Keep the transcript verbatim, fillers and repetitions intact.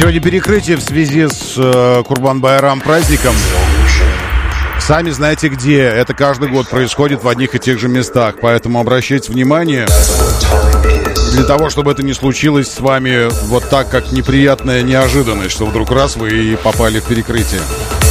Сегодня перекрытие в связи с э, Курбан-Байрам праздником. Сами знаете где. Это каждый год происходит в одних и тех же местах. Поэтому обращайте внимание. Для того, чтобы это не случилось с вами вот так, как неприятная неожиданность, что вдруг раз вы и попали в перекрытие.